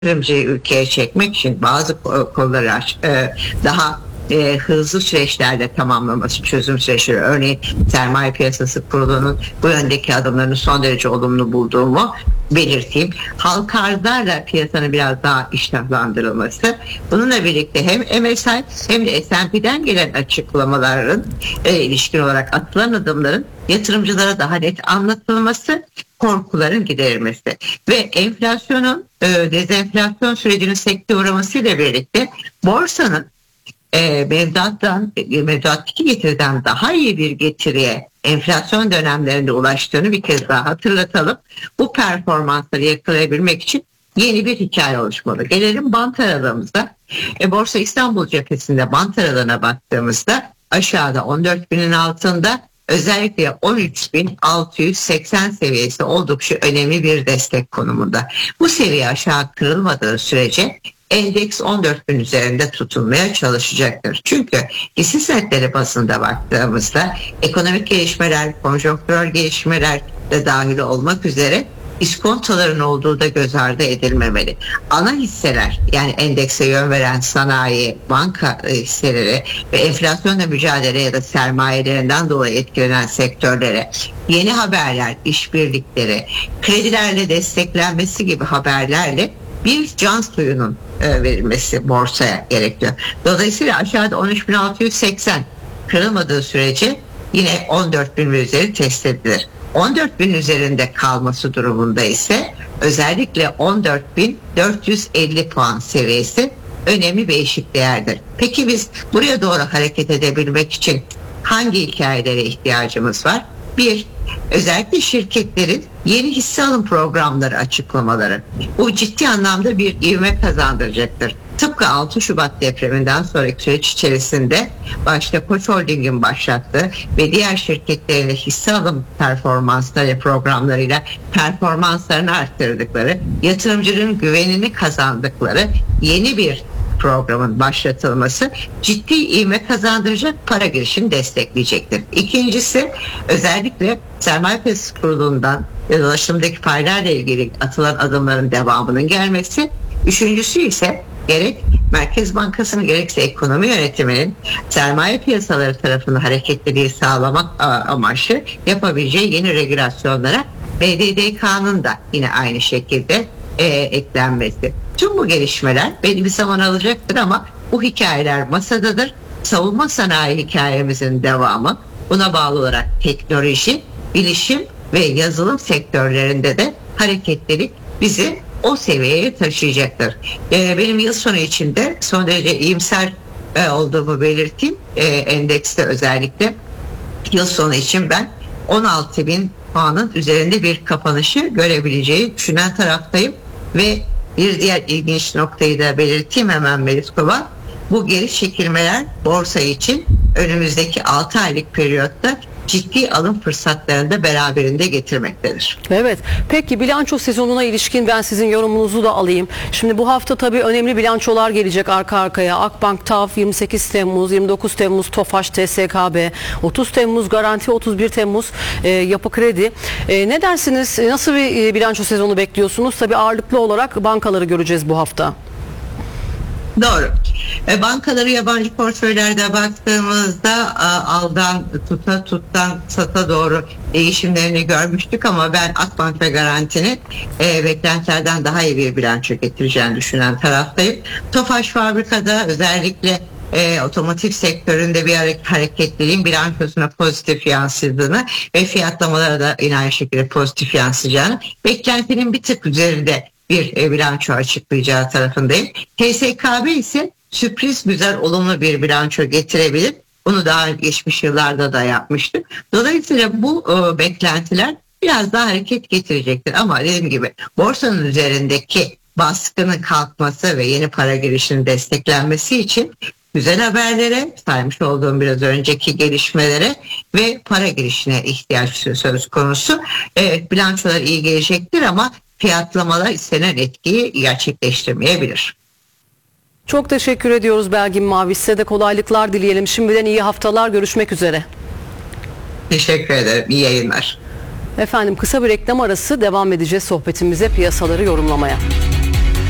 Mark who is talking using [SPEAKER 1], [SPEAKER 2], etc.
[SPEAKER 1] yatırımcıyı ülkeye çekmek için bazı konuları daha hızlı süreçlerde tamamlaması, çözüm süreçleri. Örneğin Sermaye Piyasası Kurulu'nun bu yöndeki adımlarını son derece olumlu bulduğumu belirteyim. Halka arzlarla piyasanın biraz daha iştahlandırılması. Bununla birlikte hem MSCI hem de S&P'den gelen açıklamaların ilişkin olarak atılan adımların yatırımcılara daha net anlatılması, korkuların giderilmesi ve enflasyonun dezenflasyon sürecinin sekteye uğramasıyla birlikte borsanın mevduattaki getiriden daha iyi bir getiriye enflasyon dönemlerinde ulaştığını bir kez daha hatırlatalım. Bu performansları yakalayabilmek için yeni bir hikaye oluşmalı. Gelelim bant aralığımıza. Borsa İstanbul cephesinde bant aralığına baktığımızda aşağıda 14.000'in altında, özellikle 13.680 seviyesi oldukça önemli bir destek konumunda. Bu seviye aşağı kırılmadığı sürece endeks 14.000 üzerinde tutulmaya çalışacaktır. Çünkü hisse senetleri bazında baktığımızda ekonomik gelişmeler, konjonktürel gelişmeler de dahil olmak üzere iskontoların olduğu da göz ardı edilmemeli. Ana hisseler, yani endekse yön veren sanayi, banka hisseleri ve enflasyonla mücadele ya da sermayelerinden dolayı etkilenen sektörlere yeni haberler, işbirlikleri, kredilerle desteklenmesi gibi haberlerle bir can suyunun verilmesi borsaya gerekiyor. Dolayısıyla aşağıda 13.680 kırılmadığı sürece yine 14.000 ve üzeri test edilir. 14.000 üzerinde kalması durumunda ise özellikle 14.450 puan seviyesi önemli bir eşik değerdir. Peki biz buraya doğru hareket edebilmek için hangi hikayelere ihtiyacımız var? Bir, özellikle şirketlerin yeni hisse alım programları açıklamaları. Bu ciddi anlamda bir ivme kazandıracaktır. Tıpkı 6 Şubat depreminden sonraki süreç içerisinde başta Koç Holding'in başlattığı ve diğer şirketlerin de hisse alım performansları programlarıyla performanslarını arttırdıkları, yatırımcının güvenini kazandıkları yeni bir programın başlatılması ciddi ivme kazandıracak, para girişini destekleyecektir. İkincisi, özellikle Sermaye Piyasası Kurulu'ndan dolaşımdaki paylarla ilgili atılan adımların devamının gelmesi. Üçüncüsü ise gerek Merkez Bankası'nın gerekse ekonomi yönetiminin sermaye piyasaları tarafından hareketliliği sağlamak amaçlı yapabileceği yeni regülasyonlara BDDK'nın da yine aynı şekilde eklenmesi. Tüm bu gelişmeler belli bir zaman alacaktır ama bu hikayeler masadadır. Savunma sanayi hikayemizin devamı, buna bağlı olarak teknoloji, bilişim ve yazılım sektörlerinde de hareketlilik bizi o seviyeye taşıyacaktır. Benim yıl sonu içinde son derece iyimser olduğumu belirteyim. Endekste özellikle yıl sonu için ben 16.000 puanın üzerinde bir kapanışı görebileceği düşünen taraftayım ve bir diğer ilginç noktayı da belirteyim hemen Meliskova. Bu geri çekilmeler borsa için önümüzdeki 6 aylık periyotta ciddi alım fırsatlarını da beraberinde getirmektedir.
[SPEAKER 2] Evet. Peki bilanço sezonuna ilişkin ben sizin yorumunuzu da alayım. Şimdi bu hafta tabii önemli bilançolar gelecek arka arkaya. Akbank, TAV 28 Temmuz, 29 Temmuz Tofaş, TSKB, 30 Temmuz Garanti, 31 Temmuz Yapı Kredi. Ne dersiniz? Nasıl bir bilanço sezonu bekliyorsunuz? Tabii ağırlıklı olarak bankaları göreceğiz bu hafta.
[SPEAKER 1] Doğru. Bankaları yabancı portföylerde baktığımızda aldan tuta, tuttan sata doğru değişimlerini görmüştük ama ben Akbank ve Garanti'nin beklentilerden daha iyi bir bilanço getireceğini düşünen taraftayım. Tofaş fabrikada özellikle otomotiv sektöründe bir hareketliliğin bilançosuna pozitif yansıdığını ve fiyatlamalara da yine aynı şekilde pozitif yansıyacağını, beklentinin bir tık üzerinde bir bilanço açıklayacağı tarafındayım. TSKB ise sürpriz güzel, olumlu bir bilanço getirebilir. Bunu daha geçmiş yıllarda da yapmıştı. Dolayısıyla bu beklentiler biraz daha hareket getirecektir. Ama dediğim gibi borsanın üzerindeki baskının kalkması ve yeni para girişinin desteklenmesi için güzel haberlere, saymış olduğum biraz önceki gelişmelere ve para girişine ihtiyaç söz konusu. Evet, bilançolar iyi gelecektir ama fiyatlamalar istenen etkiyi gerçekleştirmeyebilir.
[SPEAKER 2] Çok teşekkür ediyoruz Belgin Mavi. Size de kolaylıklar dileyelim. Şimdiden iyi haftalar. Görüşmek üzere.
[SPEAKER 1] Teşekkür ederim. İyi yayınlar.
[SPEAKER 2] Efendim, kısa bir reklam arası, devam edeceğiz sohbetimize, piyasaları yorumlamaya.